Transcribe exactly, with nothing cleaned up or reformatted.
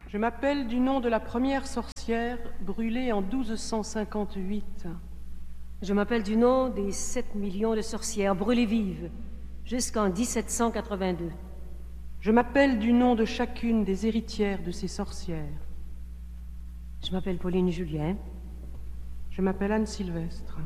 Je m'appelle du nom de la première sorcière brûlée en douze cent cinquante-huit. Je m'appelle du nom des sept millions de sorcières brûlées vives jusqu'en dix-sept cent quatre-vingt-deux. Je m'appelle du nom de chacune des héritières de ces sorcières. Je m'appelle Pauline Julien. Je m'appelle Anne Sylvestre.